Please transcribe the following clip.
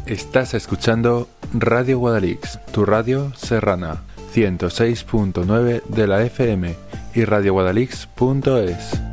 Estás escuchando Radio Guadalix, tu radio serrana, 106.9 de la FM y radioguadalix.es.